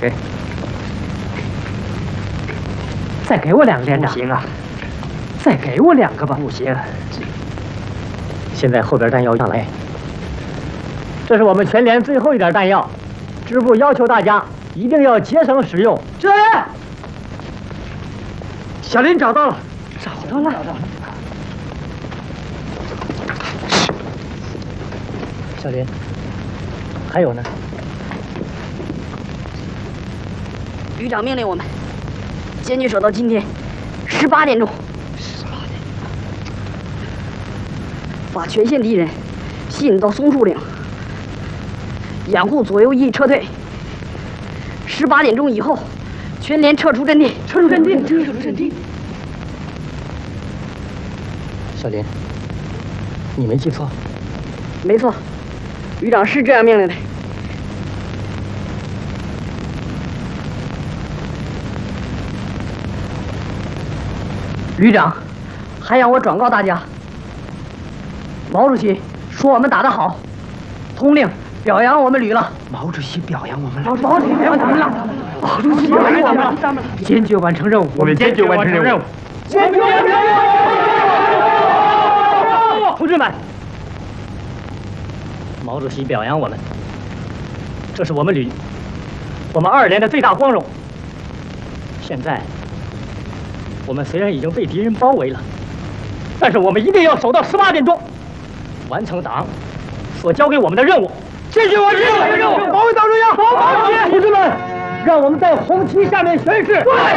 给。 再给我2个连长。 不行啊！ 再给我2个吧。 不行。现在后边弹药上来，这是我们全连最后一点弹药，支部要求大家一定要节省使用。 知道了。 小林找到了。 找到了。 小林，还有呢？ 旅长命令我们坚决守到今天18点钟。把全线敌人吸引到松树岭，掩护左右翼撤退。18点钟以后，全连撤出阵地。 撤出阵地。 小林，你没记错。 没错，旅长是这样命令的。旅长还让我转告大家，毛主席说我们打得好，通令表扬我们旅了。 毛主席表扬我们了。 毛主席表扬我们了。 毛主席表扬我们了。坚决完成任务。 我们坚决完成任务。 坚决完成任务。 同志们，毛主席表扬我们，这是我们旅，我们2连的最大光荣。现在，我们虽然已经被敌人包围了，但是我们一定要守到18点钟，完成党所交给我们的任务，坚决完成任务，保卫党中央，保护主席。同志们，让我们在红旗下面宣誓。